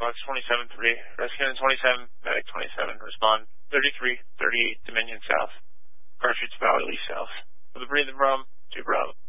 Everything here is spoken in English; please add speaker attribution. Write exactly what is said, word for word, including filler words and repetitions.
Speaker 1: Fox twenty-seven three, rescue twenty-seven, medic twenty-seven, respond thirty-three thirty-eight, Dominion South, Cartridge Valley South. For the breathing problem, two Bravo.